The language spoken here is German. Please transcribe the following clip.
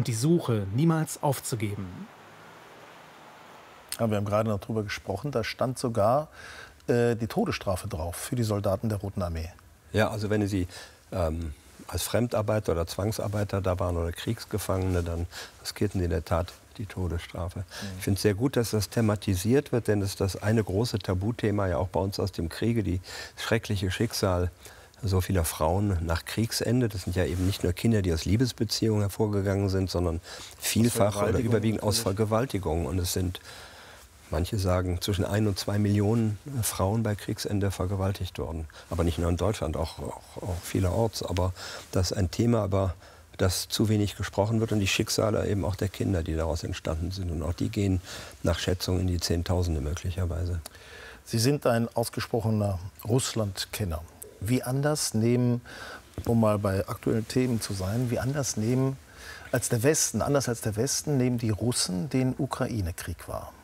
und die Suche niemals aufzugeben. Ja, wir haben gerade noch drüber gesprochen, da stand sogar die Todesstrafe drauf für die Soldaten der Roten Armee. Ja, also wenn sie als Fremdarbeiter oder Zwangsarbeiter da waren oder Kriegsgefangene, dann riskierten sie in der Tat die Todesstrafe. Ich finde es sehr gut, dass das thematisiert wird, denn es ist das eine große Tabuthema ja auch bei uns aus dem Kriege, die schreckliche Schicksal so vieler Frauen nach Kriegsende. Das sind ja eben nicht nur Kinder, die aus Liebesbeziehungen hervorgegangen sind, sondern vielfach oder überwiegend aus Vergewaltigungen. Und es sind, manche sagen, zwischen 1 und 2 Millionen Frauen bei Kriegsende vergewaltigt worden. Aber nicht nur in Deutschland, auch vielerorts. Aber das ist ein Thema, über das zu wenig gesprochen wird. Und die Schicksale eben auch der Kinder, die daraus entstanden sind. Und auch die gehen nach Schätzung in die Zehntausende möglicherweise. Sie sind ein ausgesprochener Russland-Kenner. Wie anders nehmen, um mal bei aktuellen Themen zu sein, wie anders nehmen als der Westen, nehmen die Russen den Ukraine-Krieg wahr?